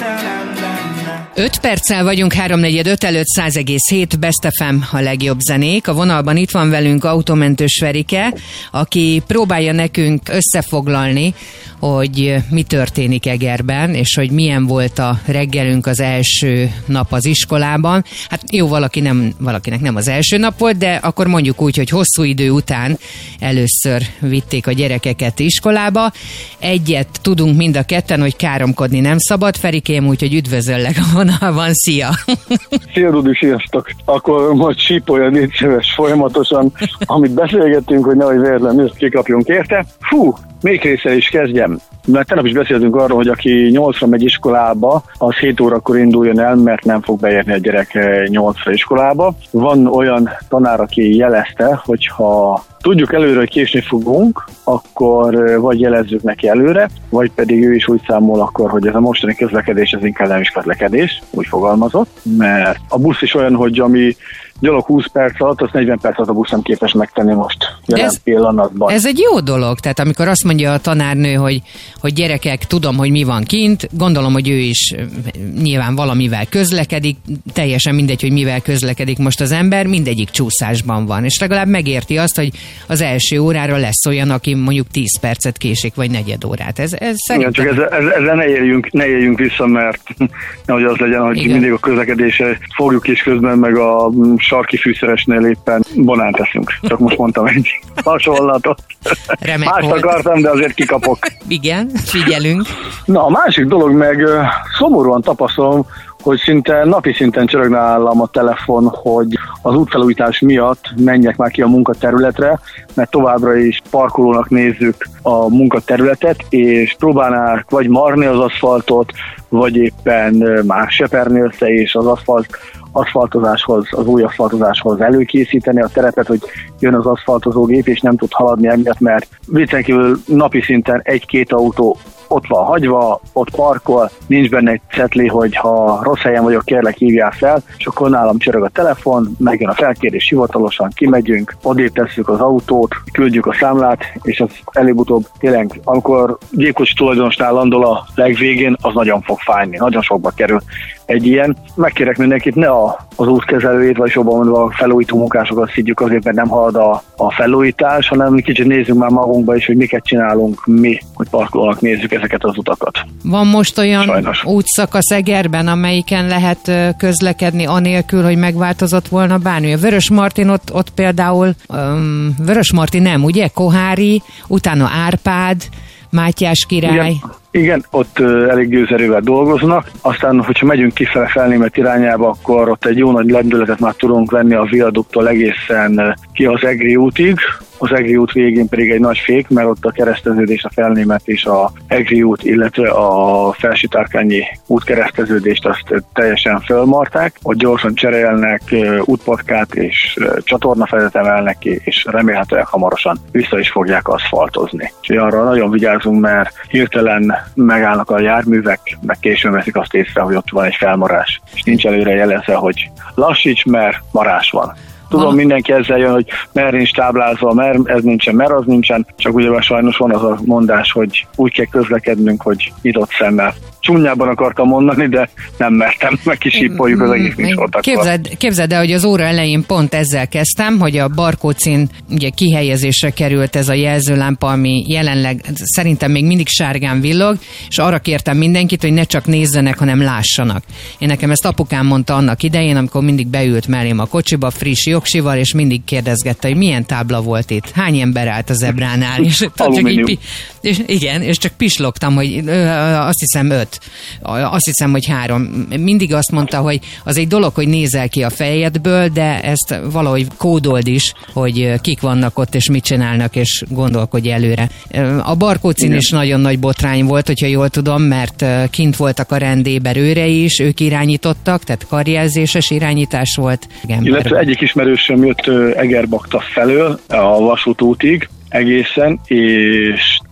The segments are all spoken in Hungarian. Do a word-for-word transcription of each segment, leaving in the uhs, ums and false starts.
öt perccel vagyunk háromnegyed öt előtt, száz egész hét Best ef em a legjobb zenék. A vonalban itt van velünk Autómentős Verike, aki próbálja nekünk összefoglalni, hogy mi történik Egerben, és hogy milyen volt a reggelünk az első nap az iskolában. Hát jó, valaki nem, valakinek nem az első nap volt, de akkor mondjuk úgy, hogy hosszú idő után először vitték a gyerekeket iskolába. Egyet tudunk mind a ketten, hogy káromkodni nem szabad, Ferikém, úgyhogy üdvözöllek a vonalban. Szia! Szia, Rudi, sziasztok! Akkor most sípolja, légy szíves folyamatosan, amit beszélgettünk, hogy nehogy véletlenül kikapjunk érte. Fú, még részre is kezdjem. Mert tegnap is beszéltünk arról, hogy aki nyolcra megy iskolába, az hét órakor induljon el, mert nem fog beérni a gyerek nyolcra iskolába. Van olyan tanár, aki jelezte, hogyha tudjuk előre, hogy késni fogunk, akkor vagy jelezzük neki előre, vagy pedig ő is úgy számol akkor, hogy ez a mostani közlekedés, ez inkább nem is közlekedés, úgy fogalmazott, mert a busz is olyan, hogy ami gyalog húsz perc alatt, az negyven perc alatt a busz nem képes megtenni most jelen ez, pillanatban. Ez egy jó dolog, tehát amikor azt mondja a tanárnő, hogy, hogy gyerekek, tudom, hogy mi van kint, gondolom, hogy ő is nyilván valamivel közlekedik, teljesen mindegy, hogy mivel közlekedik most az ember, mindegyik csúszásban van, és legalább megérti azt, hogy az első órára lesz olyan, aki mondjuk tíz percet késik, vagy negyed órát. Ez, ez szerintem... Igen, csak ezzel, ezzel ne, éljünk, ne éljünk vissza, mert nehogy az legyen, hogy igen, mindig a közlekedése fogjuk is közben, meg a sarki fűszeresnél éppen banánt teszünk. Csak most mondtam egy hasonlatot. Remek Mást volt. akartam, de azért kikapok. Igen, figyelünk. Na, a másik dolog meg szomorúan tapasztalom, hogy szinte napi szinten csörög nálam a telefon, hogy az útfelújítás miatt menjek már ki a munkaterületre, mert továbbra is parkolónak nézzük a munkaterületet, és próbálnák vagy marni az aszfaltot, vagy éppen már seperni össze, és az aszfalt aszfaltozáshoz, az új aszfaltozáshoz előkészíteni a terepet, hogy jön az aszfaltozógép, és nem tud haladni emiatt, mert viccen kívül napi szinten egy-két autó ott van hagyva, ott parkol, nincs benne egy cetli, hogy ha rossz helyen vagyok, kérlek hívjál fel, és akkor nálam csörög a telefon, megjön a felkérés hivatalosan, kimegyünk, odébb tesszük az autót, küldjük a számlát, és az előbb-utóbb tényleg, amikor gépkocsi tulajdonosnál landol a legvégén, az nagyon fog fájni, nagyon sokba kerül egy ilyen. Megkérek mindenkit, ne a, az útkezelőjét, vagy jobban mondva a felújító munkásokat szidjuk azért, mert nem halad a, a felújítás, hanem kicsit nézzünk már magunkba is, hogy miket csinálunk mi, hogy parkolónak nézzük ezeket az utakat. Van most olyan Sajnos. útszakasz Egerben, amelyiken lehet közlekedni anélkül, hogy megváltozott volna bármi. A Vörösmartin ott, ott például, um, Vörösmartin nem, ugye? Kohári, utána Árpád, Mátyás király. Igen. Igen, ott uh, elég gőzerővel dolgoznak, aztán, hogyha megyünk kifele Felnémet irányába, akkor ott egy jó nagy lendületet már tudunk venni a viaduktól egészen uh, ki az Egri útig. Az Egri út végén pedig egy nagy fék, mert ott a kereszteződés, a Felnémet és a Egri út, illetve a Felsitárkányi út kereszteződést azt teljesen fölmarták. Ott gyorsan cserélnek uh, útpatkát és uh, csatornafedet emelnek ki, és remélhetőleg hamarosan vissza is fogják aszfaltozni. Úgyhogy arra nagyon vigyázunk, mert hirtelen megállnak a járművek, meg későn veszik azt észre, hogy ott van egy felmarás, és nincs előre jelezve, hogy lassíts, mert marás van. Tudom, van. Mindenki ezzel jön, hogy mer nincs táblázva, mer ez nincsen, mer az nincsen, csak ugye sajnos van az a mondás, hogy úgy kell közlekednünk, hogy nyitott szemmel. Csúnyában akartam mondani, de nem mertem, meg kisípoljuk az egész műsort. Képzeld, képzeld el, hogy az óra elején pont ezzel kezdtem, hogy a Barkóczin ugye kihelyezésre került ez a jelzőlámpa, ami jelenleg szerintem még mindig sárgán villog, és arra kértem mindenkit, hogy ne csak nézzenek, hanem lássanak. Én nekem ezt apukám mondta annak idején, amikor mindig beült mellém a kocsiba friss jogsival, és mindig kérdezgette, hogy milyen tábla volt itt, hány ember állt a zebránál, és, csak így, és igen, és csak pislogtam, hogy ö, azt hiszem öt. Azt hiszem, hogy három. Mindig azt mondta, hogy az egy dolog, hogy nézel ki a fejedből, de ezt valahogy kódold is, hogy kik vannak ott, és mit csinálnak, és gondolkodj előre. A Barkóczin is nagyon nagy botrány volt, hogyha jól tudom, mert kint voltak a rendéberőre is, ők irányítottak, tehát karjelzéses irányítás volt. Igen, illetve egyik ismerősöm jött Egerbakta felől a vasútútig egészen, és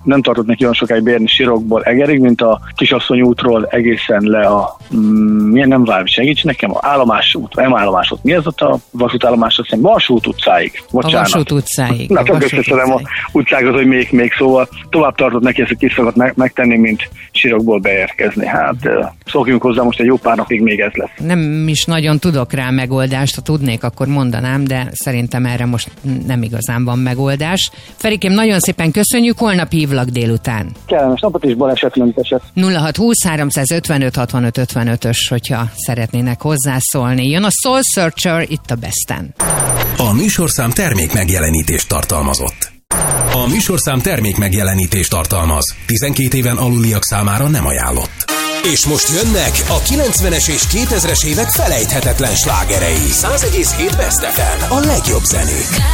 nem tartott neki olyan sokáig bérni Sirokból Egerig, mint a Kisasszony útról egészen le a mm, milyen nem várj, segíts nekem, a állomás út, nem állomás út, mi ez ott a vasútállomás, azt hiszem, Vasút utcáig. Bocsánat. A Vasút utcáig. Na, csak összeszedem a utcákat, hogy még, még szóval tovább tartott neki ezt a kiszakot meg, megtenni, mint Sirokból beérkezni. Hát szokjunk hozzá, most egy jó pár napig még ez lesz. Nem is nagyon tudok rá megoldást, ha tudnék, akkor mondanám, de szerintem erre most nem igazán van megoldás. Ferikém, nagyon szépen köszönjük, holnap hívlak délután. Kellemes napot és balesetmentesek. nulla hat húsz háromszázötvenöt hatvanöt ötvenötös, hogyha szeretnének hozzászólni. Jön a Soul Searcher itt a Besten. A műsorszám termék megjelenítést tartalmazott. A műsorszám termék megjelenítést tartalmaz. tizenkét éven aluliak számára nem ajánlott. És most jönnek a kilencvenes és kétezres évek felejthetetlen slágerei. száz egész hét Best ef em, a legjobb zenők.